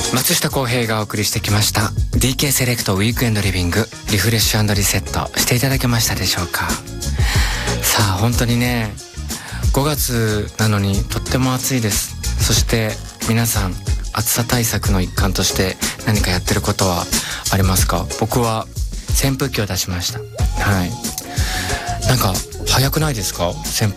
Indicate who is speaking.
Speaker 1: 松下洸平がお送りしてきました DK セレクトウィークエンドリビング、リフレッシュ&リセットしていただけましたでしょうか。さあ本当にね、5月なのにとっても暑いです。そして皆さん暑さ対策の一環として何かやってることはありますか？僕は扇風機を出しました。はい。なんか早くないですか？扇風